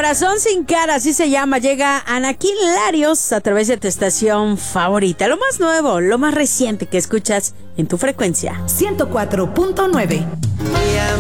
Corazón sin cara, así se llama. Llega Anakin Larios a través de tu estación favorita. Lo más nuevo, lo más reciente que escuchas en tu frecuencia. 104.9. Mi